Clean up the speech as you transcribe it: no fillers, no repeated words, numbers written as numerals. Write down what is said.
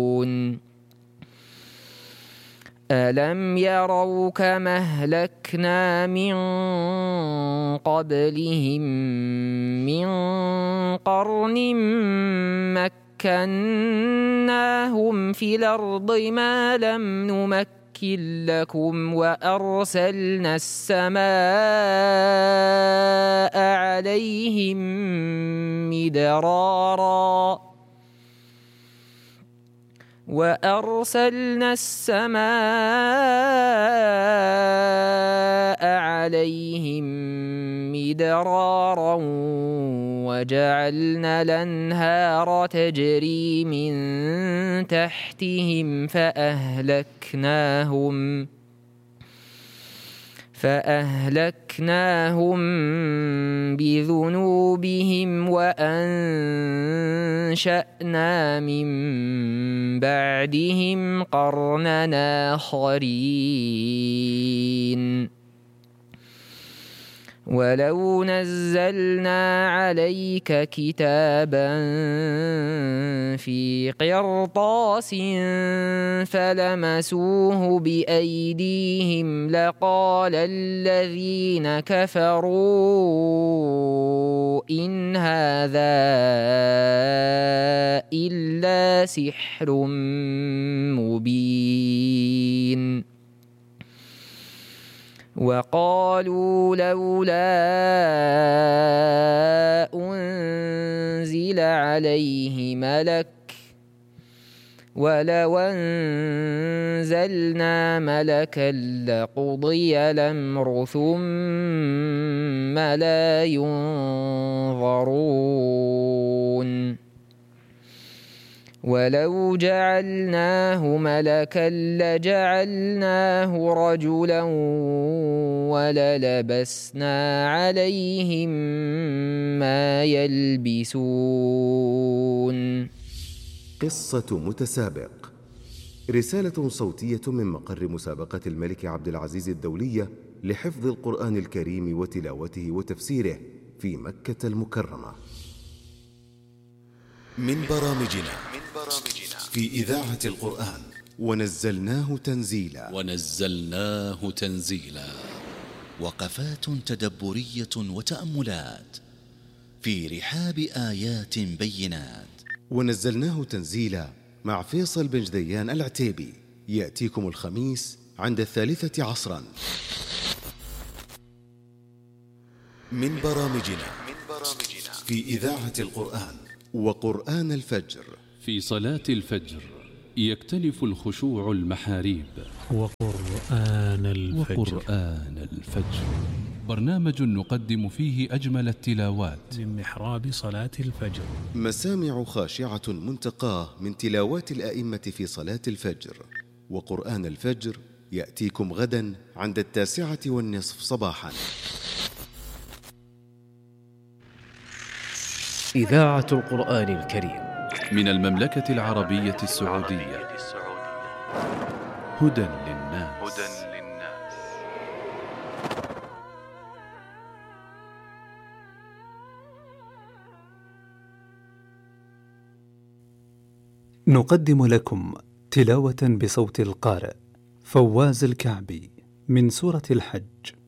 ألم يروا كما أهلكنا من قبلهم من قرن مكناهم في الأرض ما لم نمكن لكم وأرسلنا السماء عليهم مدرارا وجعلنا الأنهار تجري من تحتهم فأهلكناهم بذنوبهم وأنشأنا من بعدهم قرننا آخرين ولو نزلنا عليك كتابا في قرطاس فلمسوه بأيديهم لقال الذين كفروا إن هذا إلا سحر مبين وقالوا لولا أنزل عليه ملك ولو أنزلنا ملكا لقضي الأمر ثم لا ينظرون ولو جعلناه ملكا لجعلناه رجلا وللبسنا عليهم ما يلبسون. قصة متسابق، رسالة صوتية من مقر مسابقة الملك عبد العزيز الدولية لحفظ القرآن الكريم وتلاوته وتفسيره في مكة المكرمة. من برامجنا في إذاعة القرآن ونزلناه تنزيلا وقفات تدبرية وتأملات في رحاب آيات بينات. ونزلناه تنزيلا مع فيصل بن جديان العتيبي، يأتيكم الخميس عند 3 عصرا. من برامجنا في إذاعة القرآن وقرآن الفجر. في صلاة الفجر يختلف الخشوع المحاريب. وقرآن الفجر برنامج نقدم فيه أجمل التلاوات من محراب صلاة الفجر. مسامع خاشعة منتقاه من تلاوات الآئمة في صلاة الفجر. وقرآن الفجر يأتيكم غدا عند 9:30 صباحا. إذاعة القرآن الكريم من المملكة العربية السعودية. هدى للناس. نقدم لكم تلاوة بصوت القارئ فواز الكعبي من سورة الحج.